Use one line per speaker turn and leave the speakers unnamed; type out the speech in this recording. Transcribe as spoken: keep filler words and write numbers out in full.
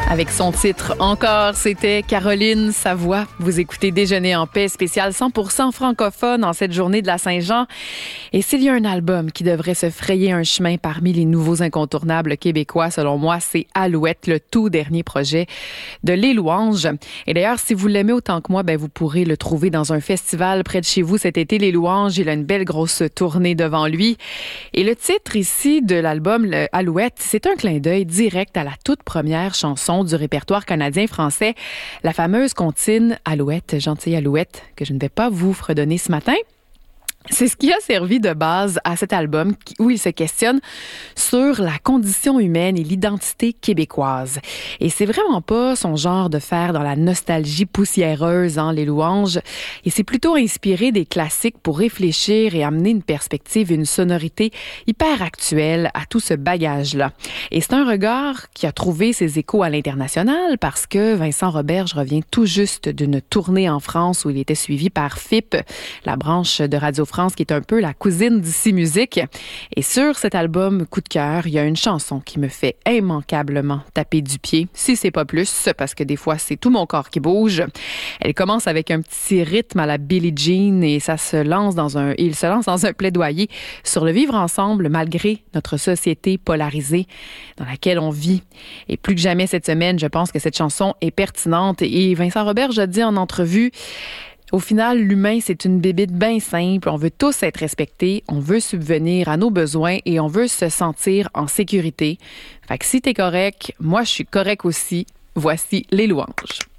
Avec son titre Encore, c'était Caroline Savoie. Vous écoutez Déjeuner en paix, spécial cent pour cent francophone en cette journée de la Saint-Jean. Et s'il y a un album qui devrait se frayer un chemin parmi les nouveaux incontournables québécois, selon moi, c'est Alouette, le tout dernier projet de Les Louanges. Et d'ailleurs, si vous l'aimez autant que moi, ben vous pourrez le trouver dans un festival près de chez vous cet été, Les Louanges. Il a une belle grosse tournée devant lui. Et le titre ici de l'album le Alouette, c'est un clin d'œil direct à la toute première chanson du répertoire canadien-français, la fameuse comptine Alouette, gentille Alouette, que je ne vais pas vous fredonner ce matin. C'est ce qui a servi de base à cet album où il se questionne sur la condition humaine et l'identité québécoise. Et c'est vraiment pas son genre de faire dans la nostalgie poussiéreuse, hein, Les Louanges. Et c'est plutôt inspiré des classiques pour réfléchir et amener une perspective, une sonorité hyper actuelle à tout ce bagage-là. Et c'est un regard qui a trouvé ses échos à l'international parce que Vincent Roberge revient tout juste d'une tournée en France où il était suivi par F I P, la branche de Radio France France, qui est un peu la cousine d'Ici Musique. Et sur cet album Coup de cœur, il y a une chanson qui me fait immanquablement taper du pied, si c'est pas plus, parce que des fois, c'est tout mon corps qui bouge. Elle commence avec un petit rythme à la Billie Jean et ça se lance dans un, il se lance dans un plaidoyer sur le vivre ensemble malgré notre société polarisée dans laquelle on vit. Et plus que jamais cette semaine, je pense que cette chanson est pertinente. Et Vincent Roberge a dit en entrevue, au final, l'humain, c'est une bébite bien simple. On veut tous être respectés, on veut subvenir à nos besoins et on veut se sentir en sécurité. Fait que si t'es correct, moi je suis correct aussi. Voici Les Louanges.